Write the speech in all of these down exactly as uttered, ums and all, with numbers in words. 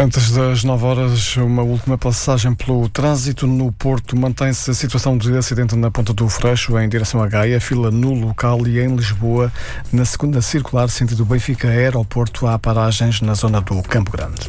Antes das nove horas, uma última passagem pelo trânsito. No Porto mantém-se a situação de acidente na Ponta do Freixo, em direção a Gaia, fila no local, e em Lisboa, na segunda circular, sentido Benfica Aeroporto, há paragens na zona do Campo Grande.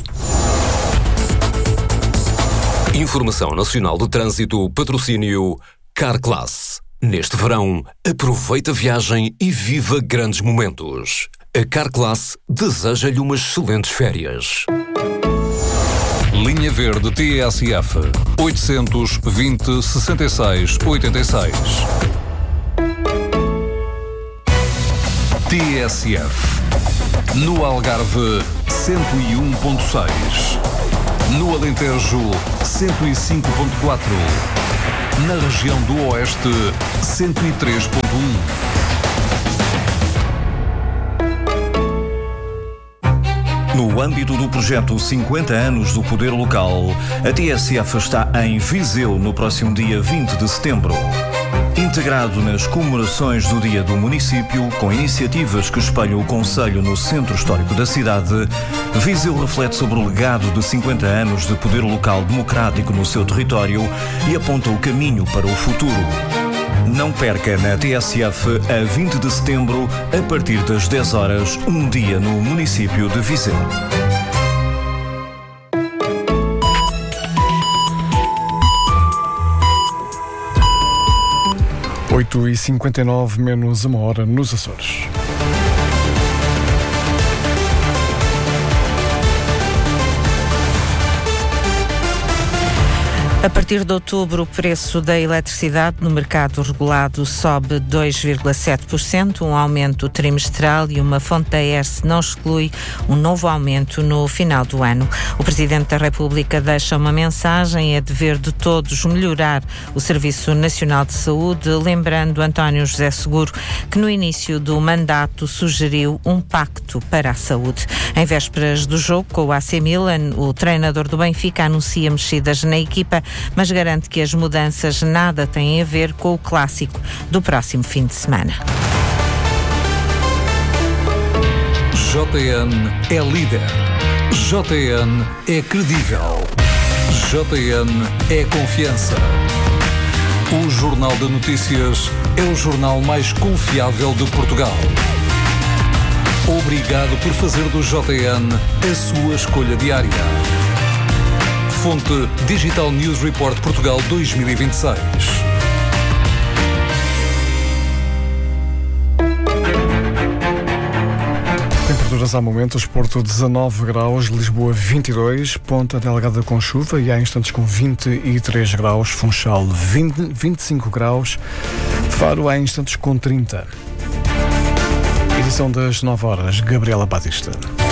Informação Nacional de Trânsito, patrocínio Carclass. Neste verão, aproveita a viagem e viva grandes momentos. A Carclass deseja-lhe umas excelentes férias. Linha Verde T S F oitocentos e vinte, sessenta e seis, oitenta e seis. T S F. No Algarve, cento e um ponto seis. No Alentejo, cento e cinco ponto quatro. Na região do Oeste, cento e três ponto um. No âmbito do projeto cinquenta anos do Poder Local, a T S F está em Viseu no próximo dia vinte de setembro. Integrado nas comemorações do Dia do Município, com iniciativas que espelham o concelho no centro histórico da cidade, Viseu reflete sobre o legado de cinquenta anos de poder local democrático no seu território e aponta o caminho para o futuro. Não perca na T S F, a vinte de setembro, a partir das dez horas, um dia no município de Viseu. oito e cinquenta e nove, menos uma hora nos Açores. A partir de outubro, o preço da eletricidade no mercado regulado sobe dois vírgula sete por cento, um aumento trimestral, e uma fonte da E R S não exclui um novo aumento no final do ano. O Presidente da República deixa uma mensagem: é dever de todos melhorar o Serviço Nacional de Saúde, lembrando António José Seguro que no início do mandato sugeriu um pacto para a saúde. Em vésperas do jogo com o A C Milan, o treinador do Benfica anuncia mexidas na equipa, mas garante que as mudanças nada têm a ver com o clássico do próximo fim de semana. J N é líder. J N é credível. J N é confiança. O Jornal de Notícias é o jornal mais confiável de Portugal. Obrigado por fazer do J N a sua escolha diária. Fonte Digital News Report Portugal dois mil e vinte e seis. Temperaturas há momentos: Porto dezanove graus, Lisboa vinte e dois, Ponta Delgada com chuva e há instantes com vinte e três graus, Funchal vinte, vinte e cinco graus, Faro há instantes com trinta. Edição das nove horas, Gabriela Batista.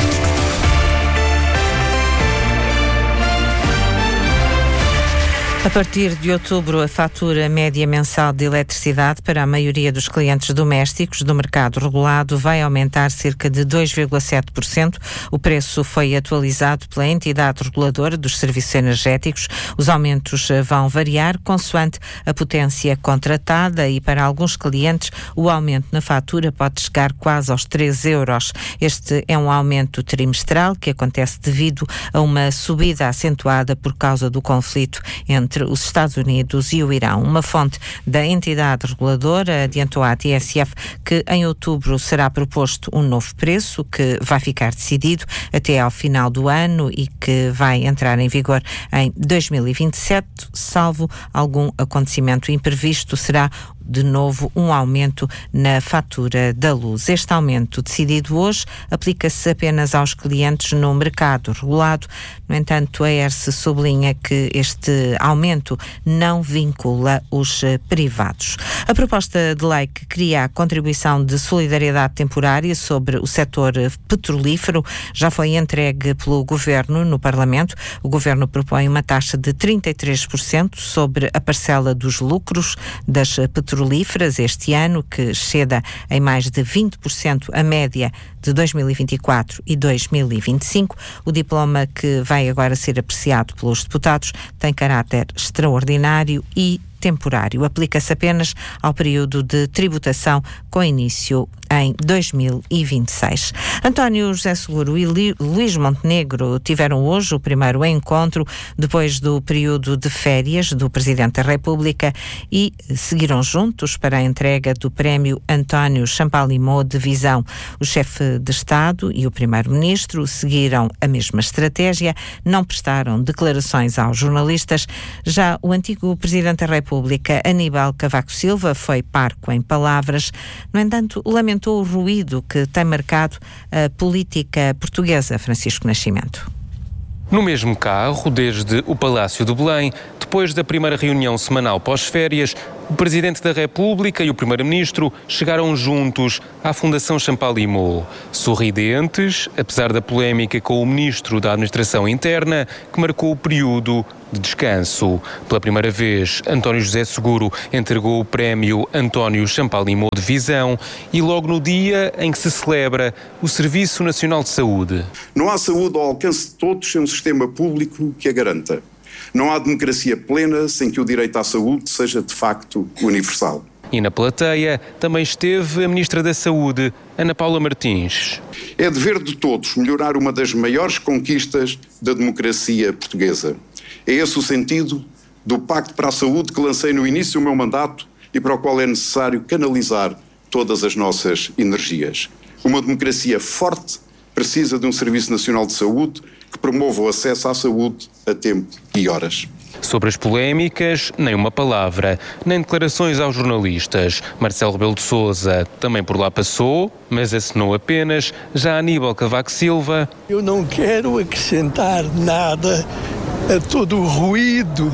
A partir de outubro, a fatura média mensal de eletricidade para a maioria dos clientes domésticos do mercado regulado vai aumentar cerca de dois vírgula sete por cento. O preço foi atualizado pela entidade reguladora dos serviços energéticos. Os aumentos vão variar consoante a potência contratada e, para alguns clientes, o aumento na fatura pode chegar quase aos três euros. Este é um aumento trimestral que acontece devido a uma subida acentuada por causa do conflito entre entre os Estados Unidos e o Irão. Uma fonte da entidade reguladora adiantou à T S F que em outubro será proposto um novo preço que vai ficar decidido até ao final do ano e que vai entrar em vigor em dois mil e vinte e sete, salvo algum acontecimento imprevisto. Será de novo um aumento na fatura da luz. Este aumento, decidido hoje, aplica-se apenas aos clientes no mercado regulado. No entanto, a E R S sublinha que este aumento não vincula os privados. A proposta de lei que cria a contribuição de solidariedade temporária sobre o setor petrolífero já foi entregue pelo Governo no Parlamento. O Governo propõe uma taxa de trinta e três por cento sobre a parcela dos lucros das petrolíferas este ano, que exceda em mais de vinte por cento a média de dois mil e vinte e quatro e dois mil e vinte e cinco. O diploma que vai agora ser apreciado pelos deputados tem caráter extraordinário e temporário. Aplica-se apenas ao período de tributação com início em dois mil e vinte e seis. António José Seguro e Luís Montenegro tiveram hoje o primeiro encontro depois do período de férias do Presidente da República e seguiram juntos para a entrega do prémio António Champalimau de Visão. O chefe de Estado e o Primeiro-Ministro seguiram a mesma estratégia, não prestaram declarações aos jornalistas. Já o antigo Presidente da República, Aníbal Cavaco Silva, foi parco em palavras. No entanto, lamentou o ruído que tem marcado a política portuguesa. Francisco Nascimento. No mesmo carro, desde o Palácio de Belém, depois da primeira reunião semanal pós-férias, o Presidente da República e o Primeiro-Ministro chegaram juntos à Fundação Champalimau. Sorridentes, apesar da polémica com o Ministro da Administração Interna, que marcou o período de descanso. Pela primeira vez, António José Seguro entregou o prémio António Champalimau de Visão e logo no dia em que se celebra o Serviço Nacional de Saúde. Não há saúde ao alcance de todos sem um sistema público que a garanta. Não há democracia plena sem que o direito à saúde seja de facto universal. E na plateia também esteve a Ministra da Saúde, Ana Paula Martins. É dever de todos melhorar uma das maiores conquistas da democracia portuguesa. É esse o sentido do Pacto para a Saúde que lancei no início do meu mandato e para o qual é necessário canalizar todas as nossas energias. Uma democracia forte precisa de um Serviço Nacional de Saúde que promova o acesso à saúde a tempo e horas. Sobre as polémicas, nem uma palavra, nem declarações aos jornalistas. Marcelo Rebelo de Sousa também por lá passou, mas assinou apenas. Já Aníbal Cavaco Silva... Eu não quero acrescentar nada a todo o ruído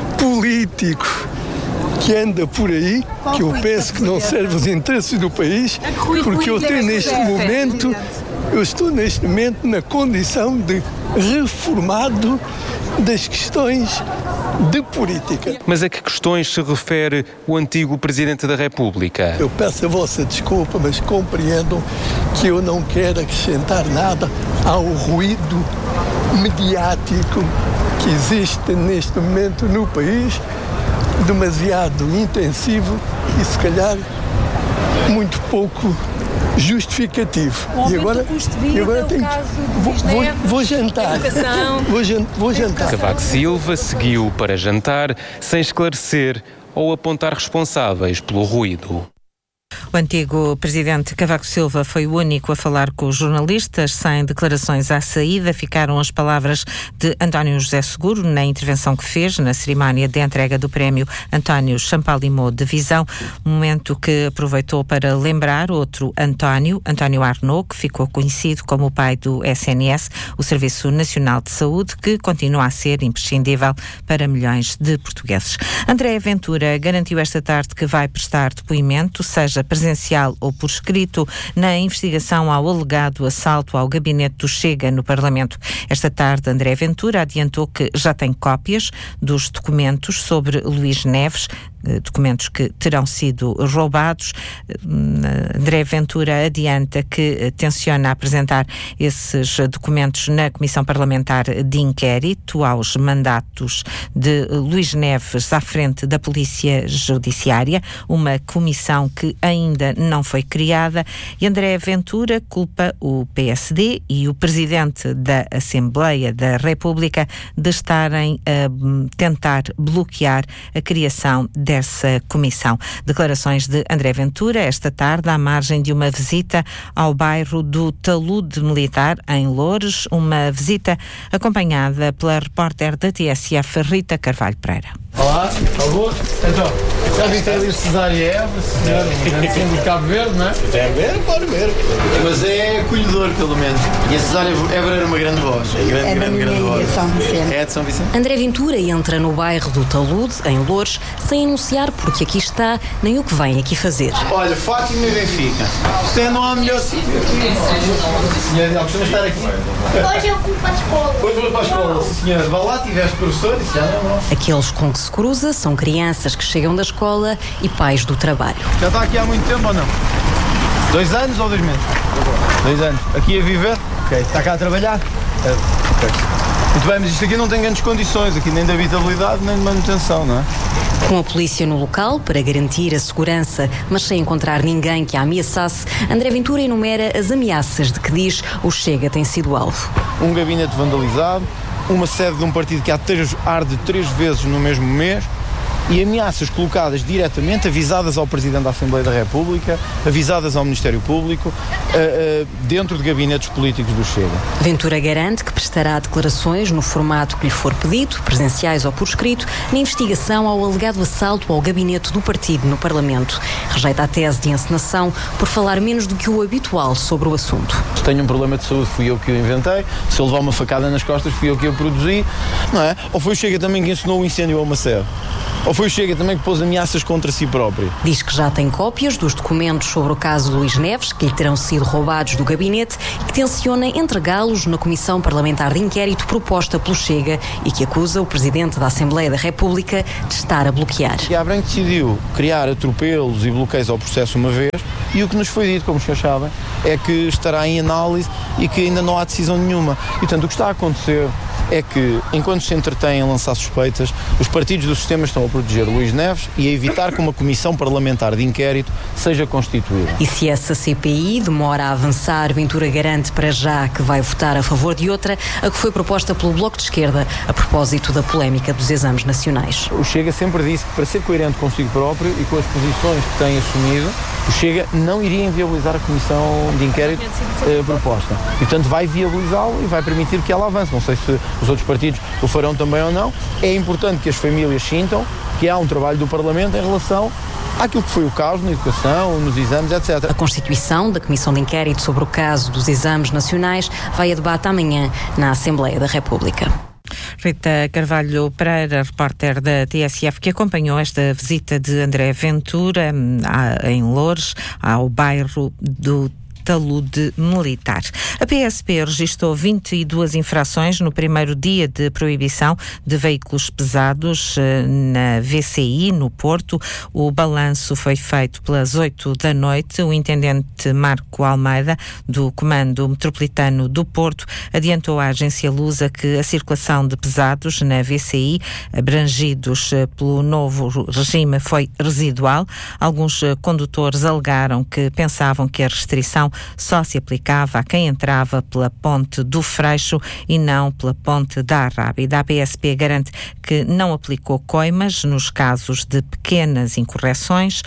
político que anda por aí, que eu penso que não serve aos interesses do país, porque eu tenho neste momento, eu estou neste momento na condição de reformado das questões de política. Mas a que questões se refere o antigo Presidente da República? Eu peço a vossa desculpa, mas compreendam que eu não quero acrescentar nada ao ruído mediático que existe neste momento no país, demasiado intensivo e se calhar muito pouco justificativo. E agora, e agora tenho, vou, vou, vou jantar. Vou, vou jantar. Cavaco Silva seguiu para jantar sem esclarecer ou apontar responsáveis pelo ruído. O antigo Presidente Cavaco Silva foi o único a falar com os jornalistas. Sem declarações à saída, ficaram as palavras de António José Seguro na intervenção que fez na cerimónia de entrega do prémio António Champalimau de Visão, um momento que aproveitou para lembrar outro António, António Arnaud, que ficou conhecido como o pai do S N S, o Serviço Nacional de Saúde, que continua a ser imprescindível para milhões de portugueses. André Ventura garantiu esta tarde que vai prestar depoimento, seja presencial ou por escrito, na investigação ao alegado assalto ao gabinete do Chega no Parlamento. Esta tarde, André Ventura adiantou que já tem cópias dos documentos sobre Luís Neves, documentos que terão sido roubados. André Ventura adianta que tenciona apresentar esses documentos na Comissão Parlamentar de Inquérito aos mandatos de Luís Neves à frente da Polícia Judiciária, uma comissão que ainda não foi criada, e André Ventura culpa o P S D e o Presidente da Assembleia da República de estarem a tentar bloquear a criação dessa comissão. Declarações de André Ventura esta tarde à margem de uma visita ao bairro do Talude Militar, em Loures, uma visita acompanhada pela repórter da T S F, Rita Carvalho Pereira. Olá, por favor. Então, já vi que tem ali Cesária Évora, senhor, um de Cabo Verde, não é? É ver, pode ver. Mas é acolhedor, pelo menos. E a Cesária Évora era uma grande voz. É grande, é grande, grande voz. São Vicente. É de São Vicente. André Ventura entra no bairro do Talude, em Loures, sem anunciar porque aqui está, nem o que vem aqui fazer. Olha, Fátima e Benfica. Isto não há melhor sítio. Senhor, não costuma estar aqui. Hoje eu fui para a escola. Hoje vou para a escola, senhor. Vá lá, tiveste professor, isso já não é. Aqueles com que se cruza são crianças que chegam da escola e pais do trabalho. Já está aqui há muito tempo ou não? Dois anos ou dois meses? Dois anos. Aqui a viver? Ok. Está cá a trabalhar? Ok. Muito bem, mas isto aqui não tem grandes condições, aqui nem de habitabilidade nem de manutenção, não é? Com a polícia no local para garantir a segurança, mas sem encontrar ninguém que a ameaçasse, André Ventura enumera as ameaças de que diz o Chega tem sido alvo. Um gabinete vandalizado, uma sede de um partido que arde três vezes no mesmo mês e ameaças colocadas diretamente, avisadas ao Presidente da Assembleia da República, avisadas ao Ministério Público, uh, uh, dentro de gabinetes políticos do Chega. Ventura garante que prestará declarações no formato que lhe for pedido, presenciais ou por escrito, na investigação ao alegado assalto ao gabinete do partido no Parlamento. Rejeita a tese de encenação por falar menos do que o habitual sobre o assunto. Se tenho um problema de saúde, fui eu que o inventei. Se eu levar uma facada nas costas, fui eu que o produzi, não é? Ou foi o Chega também que ensinou o incêndio a uma sede? Ou foi o Chega também que pôs ameaças contra si próprio? Diz que já tem cópias dos documentos sobre o caso Luís Neves, que lhe terão sido roubados do gabinete, e que tenciona entregá-los na Comissão Parlamentar de Inquérito proposta pelo Chega e que acusa o Presidente da Assembleia da República de estar a bloquear. E a Branco decidiu criar atropelos e bloqueios ao processo uma vez, e o que nos foi dito, como os senhores sabem, é que estará em análise e que ainda não há decisão nenhuma. E, portanto, o que está a acontecer é que, enquanto se entretêm a lançar suspeitas, os partidos do sistema estão a proteger Luís Neves e a evitar que uma comissão parlamentar de inquérito seja constituída. E se essa C P I demora a avançar, Ventura garante para já que vai votar a favor de outra, a que foi proposta pelo Bloco de Esquerda a propósito da polémica dos exames nacionais. O Chega sempre disse que, para ser coerente consigo próprio e com as posições que tem assumido, o Chega não iria inviabilizar a comissão de inquérito eh, proposta. E, portanto, vai viabilizá-lo e vai permitir que ela avance. Não sei se os outros partidos o farão também ou não. É importante que as famílias sintam que há um trabalho do Parlamento em relação àquilo que foi o caso na educação, nos exames, etcétera. A constituição da Comissão de Inquérito sobre o caso dos exames nacionais vai a debate amanhã na Assembleia da República. Rita Carvalho Pereira, repórter da T S F, que acompanhou esta visita de André Ventura em Loures, ao bairro do talude militar. A P S P registrou vinte e duas infrações no primeiro dia de proibição de veículos pesados na V C I, no Porto. O balanço foi feito pelas oito da noite. O intendente Marco Almeida, do Comando Metropolitano do Porto, adiantou à agência Lusa que a circulação de pesados na V C I, abrangidos pelo novo regime, foi residual. Alguns condutores alegaram que pensavam que a restrição só se aplicava a quem entrava pela ponte do Freixo e não pela ponte da Arrábida. A P S P garante que não aplicou coimas nos casos de pequenas incorreções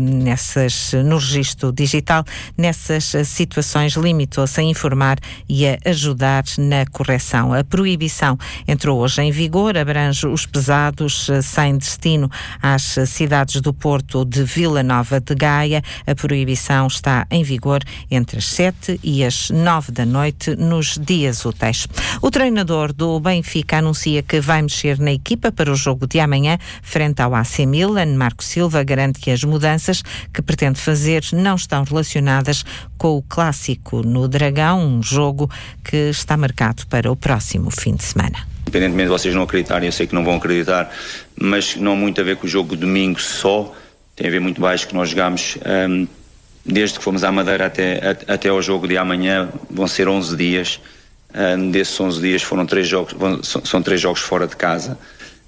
nessas, no registro digital. Nessas situações limitou-se a informar e a ajudar na correção. A proibição entrou hoje em vigor, abrange os pesados sem destino às cidades do Porto ou de Vila Nova de Gaia. A proibição está em vigor entre as sete e as nove da noite nos dias úteis. O treinador do Benfica anuncia que vai mexer na equipa para o jogo de amanhã frente ao A C Milan. Marco Silva garante que as mudanças que pretende fazer não estão relacionadas com o clássico no Dragão, um jogo que está marcado para o próximo fim de semana. Independentemente de vocês não acreditarem, eu sei que não vão acreditar, mas não há muito a ver com o jogo de domingo só, tem a ver muito mais que nós jogamos um, desde que fomos à Madeira até, até ao jogo de amanhã, vão ser onze dias. Um, desses onze dias foram três jogos, vão, são, são três jogos fora de casa.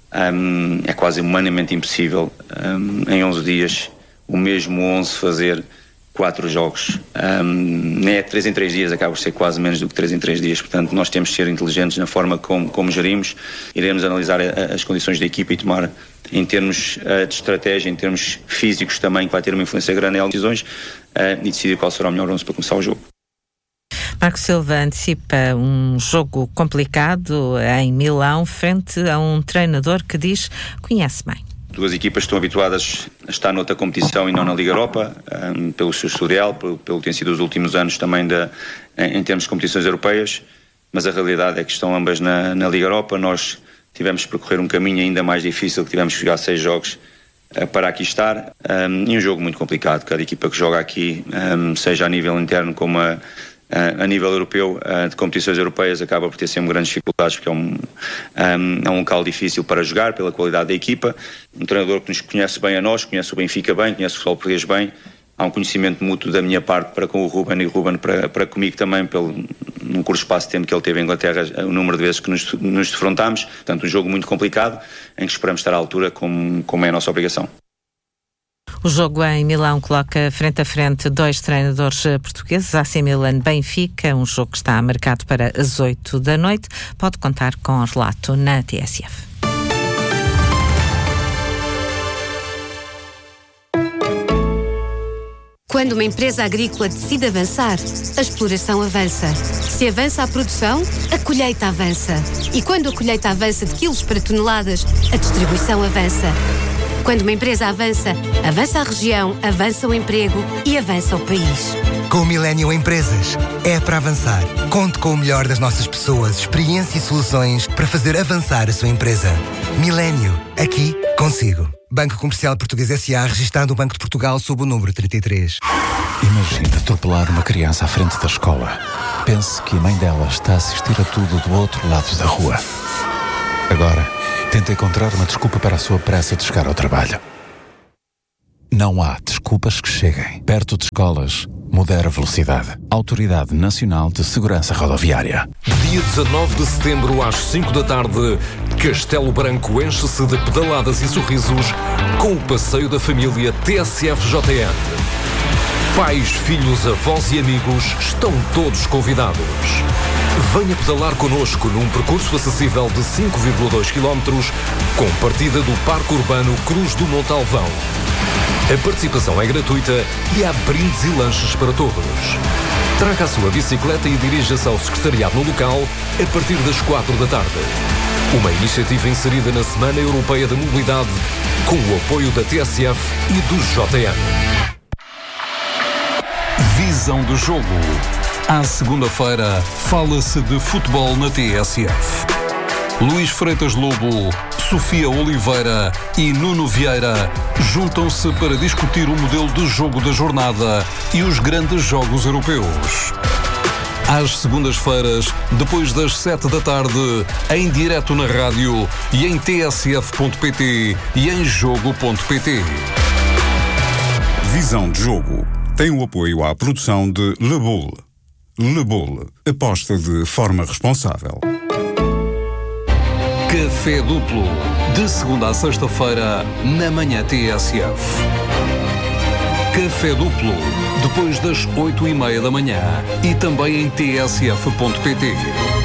Um, é quase humanamente impossível um, em onze dias o mesmo onze fazer quatro jogos. Um, nem é três em três dias, acaba por ser quase menos do que três em três dias. Portanto, nós temos de ser inteligentes na forma como, como gerimos. Iremos analisar a, as condições da equipa e tomar, em termos uh, de estratégia, em termos físicos também, que vai ter uma influência grande em decisões, uh, e decidir qual será o melhor onze para começar o jogo. Marco Silva antecipa um jogo complicado em Milão, frente a um treinador que diz conhece bem. Duas equipas estão habituadas a estar noutra competição e não na Liga Europa, um, pelo seu historial, pelo, pelo que tem sido os últimos anos também da, em, em termos de competições europeias, mas a realidade é que estão ambas na, na Liga Europa. Nós tivemos que percorrer um caminho ainda mais difícil, que tivemos que jogar seis jogos uh, para aqui estar, um, e um jogo muito complicado. Cada equipa que joga aqui, um, seja a nível interno como a Uh, a nível europeu, uh, de competições europeias, acaba por ter sempre grandes dificuldades, porque é um, um, é um local difícil para jogar, pela qualidade da equipa. Um treinador que nos conhece bem a nós, conhece o Benfica bem, conhece o futebol português bem, há um conhecimento mútuo da minha parte para com o Ruben e o Ruben para, para comigo também, pelo, num curto espaço de tempo que ele teve em Inglaterra, o número de vezes que nos, nos defrontámos. Portanto, um jogo muito complicado, em que esperamos estar à altura, como, como é a nossa obrigação. O jogo em Milão coloca frente a frente dois treinadores portugueses, A C Milan Benfica, um jogo que está marcado para as oito da noite. Pode contar com o relato na T S F. Quando uma empresa agrícola decide avançar, a exploração avança. Se avança a produção, a colheita avança. E quando a colheita avança de quilos para toneladas, a distribuição avança. Quando uma empresa avança, avança a região, avança o emprego e avança o país. Com o Millennium Empresas, é para avançar. Conte com o melhor das nossas pessoas, experiência e soluções para fazer avançar a sua empresa. Millennium, aqui consigo. Banco Comercial Português S A, registado no Banco de Portugal sob o número trinta e três. Imagine atropelar uma criança à frente da escola. Pense que a mãe dela está a assistir a tudo do outro lado da rua. Agora, tente encontrar uma desculpa para a sua pressa de chegar ao trabalho. Não há desculpas que cheguem. Perto de escolas, modera a velocidade. Autoridade Nacional de Segurança Rodoviária. Dia dezanove de setembro, às cinco da tarde, Castelo Branco enche-se de pedaladas e sorrisos com o passeio da família T S F J N. Pais, filhos, avós e amigos estão todos convidados. Venha pedalar connosco num percurso acessível de cinco vírgula dois quilómetros com partida do Parque Urbano Cruz do Montalvão. A participação é gratuita e há brindes e lanches para todos. Traga a sua bicicleta e dirija-se ao secretariado no local a partir das quatro da tarde. Uma iniciativa inserida na Semana Europeia da Mobilidade com o apoio da T S F e do J N. Visão do jogo. À segunda-feira, fala-se de futebol na T S F. Luís Freitas Lobo, Sofia Oliveira e Nuno Vieira juntam-se para discutir o modelo de jogo da jornada e os grandes jogos europeus. Às segundas-feiras, depois das sete da tarde, em direto na rádio e em t s f ponto p t e em jogo ponto p t. Visão de jogo tem o apoio à produção de Le Boule. Le Boule, aposta de forma responsável. Café Duplo, de segunda a sexta-feira, na manhã T S F. Café Duplo, depois das oito e meia da manhã e também em t s f ponto p t.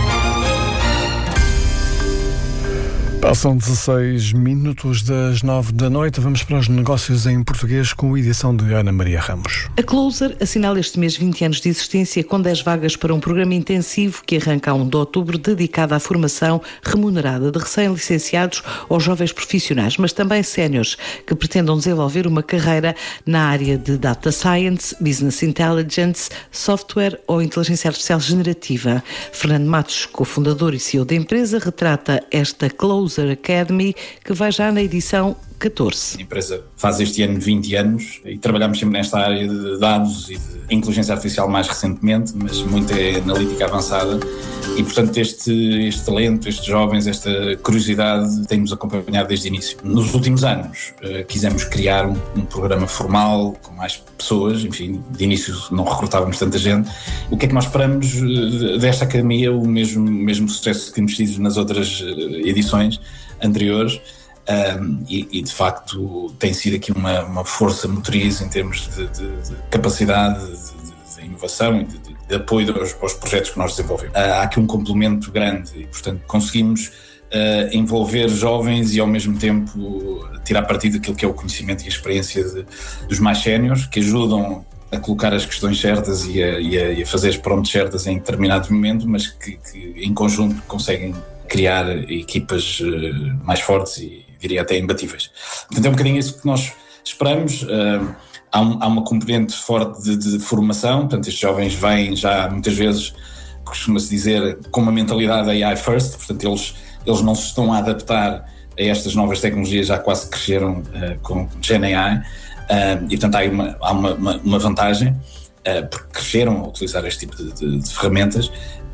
Passam dezesseis minutos das nove da noite. Vamos para os negócios em português com a edição de Ana Maria Ramos. A Closer assinala este mês vinte anos de existência com dez vagas para um programa intensivo que arranca a primeiro de outubro dedicado à formação remunerada de recém-licenciados ou jovens profissionais, mas também séniores que pretendam desenvolver uma carreira na área de Data Science, Business Intelligence, Software ou Inteligência Artificial Generativa. Fernando Matos, cofundador e C E O da empresa, retrata esta Closer Academy, que vai já na edição catorze. A empresa faz este ano vinte anos e trabalhamos sempre nesta área de dados e de inteligência artificial mais recentemente, mas muito é analítica avançada e, portanto, este, este talento, estes jovens, esta curiosidade tem-nos acompanhado desde o início. Nos últimos anos uh, quisemos criar um, um programa formal com mais pessoas, enfim, de início não recrutávamos tanta gente. O que é que nós esperamos uh, desta academia? O mesmo, mesmo sucesso que temos tido nas outras uh, edições anteriores. Um, e, e de facto tem sido aqui uma, uma força motriz em termos de, de, de capacidade de, de, de inovação e de, de apoio aos, aos projetos que nós desenvolvemos. Uh, há aqui um complemento grande e, portanto, conseguimos uh, envolver jovens e ao mesmo tempo tirar partido daquilo que é o conhecimento e a experiência de, dos mais séniores, que ajudam a colocar as questões certas e a, e a, e a fazer as prompts certas em determinado momento, mas que, que em conjunto conseguem criar equipas uh, mais fortes e diria até imbatíveis. Portanto, é um bocadinho isso que nós esperamos. Uh, há, um, há uma componente forte de, de formação, portanto, estes jovens vêm já muitas vezes, costuma-se dizer, com uma mentalidade A I first, portanto, eles, eles não se estão a adaptar a estas novas tecnologias, já quase cresceram uh, com Gen A I, uh, e portanto há, uma, há uma, uma, uma vantagem, uh, porque cresceram a utilizar este tipo de, de, de ferramentas.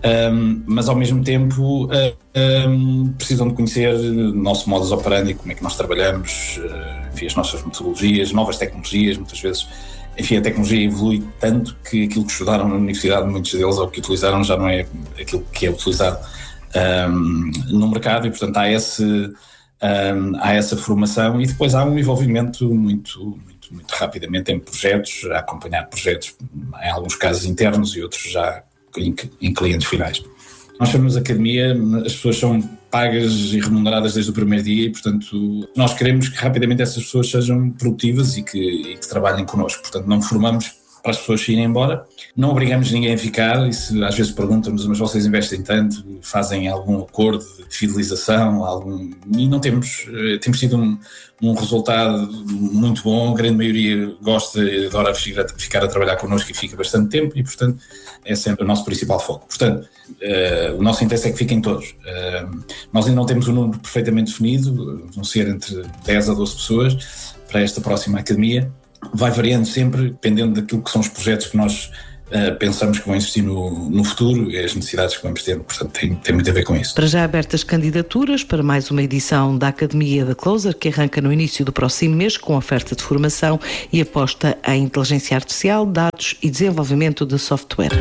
Um, mas ao mesmo tempo uh, um, precisam de conhecer o nosso modus operandi, como é que nós trabalhamos, uh, enfim, as nossas metodologias, novas tecnologias, muitas vezes enfim, a tecnologia evolui tanto que aquilo que estudaram na universidade, muitos deles, ou que utilizaram, já não é aquilo que é utilizado um, no mercado, e portanto há, esse, um, há essa formação, e depois há um envolvimento muito, muito, muito rapidamente em projetos, a acompanhar projetos, em alguns casos internos e outros já em, em clientes finais. Nós chamamos academia, as pessoas são pagas e remuneradas desde o primeiro dia, e portanto nós queremos que rapidamente essas pessoas sejam produtivas e que, e que trabalhem connosco. Portanto não formamos para as pessoas irem embora, não obrigamos ninguém a ficar, e se às vezes perguntam-nos, mas vocês investem tanto, fazem algum acordo de fidelização, algum... e não temos, temos tido um, um resultado muito bom, a grande maioria gosta e adora ficar a trabalhar connosco e fica bastante tempo, e portanto é sempre o nosso principal foco. Portanto, uh, o nosso interesse é que fiquem todos. Uh, nós ainda não temos um número perfeitamente definido, vão ser entre dez a doze pessoas para esta próxima academia. Vai variando sempre, dependendo daquilo que são os projetos que nós uh, pensamos que vão existir no, no futuro e as necessidades que vamos ter. Portanto, tem, tem muito a ver com isso. Para já abertas candidaturas para mais uma edição da Academia da Closer, que arranca no início do próximo mês, com oferta de formação e aposta em inteligência artificial, dados e desenvolvimento de software.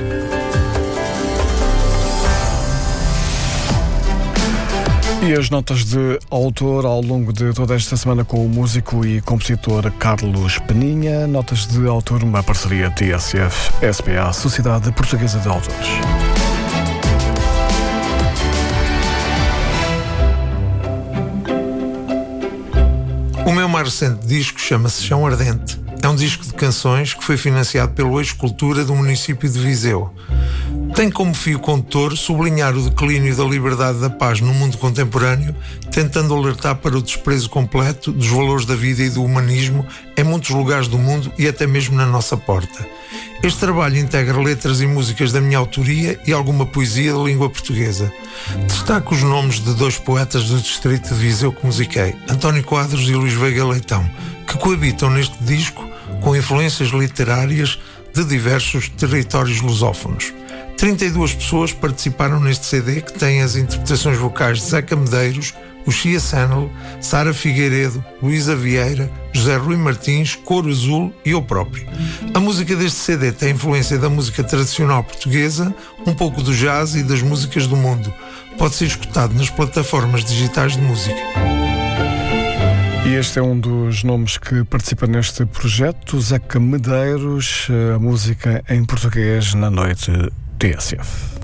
E as notas de autor ao longo de toda esta semana com o músico e compositor Carlos Peninha. Notas de autor, uma parceria T S F S P A, Sociedade Portuguesa de Autores. O meu mais recente disco chama-se Chão Ardente. É um disco de canções que foi financiado pelo Eixo Cultura do município de Viseu. Tem como fio condutor sublinhar o declínio da liberdade e da paz no mundo contemporâneo, tentando alertar para o desprezo completo dos valores da vida e do humanismo em muitos lugares do mundo e até mesmo na nossa porta. Este trabalho integra letras e músicas da minha autoria e alguma poesia da língua portuguesa. Destaco os nomes de dois poetas do distrito de Viseu que musiquei, António Quadros e Luís Veiga Leitão, que coabitam neste disco com influências literárias de diversos territórios lusófonos. trinta e duas pessoas participaram neste C D, que tem as interpretações vocais de Zeca Medeiros, o Chia Sennel, Sara Figueiredo, Luísa Vieira, José Rui Martins, Cor Azul e eu próprio. A música deste C D tem influência da música tradicional portuguesa, um pouco do jazz e das músicas do mundo. Pode ser escutado nas plataformas digitais de música. E este é um dos nomes que participa neste projeto, Zeca Medeiros, a música em português na noite T S F.